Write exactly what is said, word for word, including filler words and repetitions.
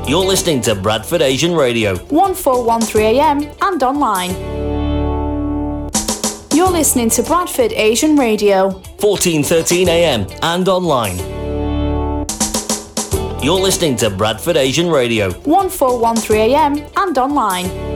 You're listening to Bradford Asian Radio. one four one three A M and online. You're listening to Bradford Asian Radio. fourteen thirteen A M and online. You're listening to Bradford Asian Radio. one four one three A M and online.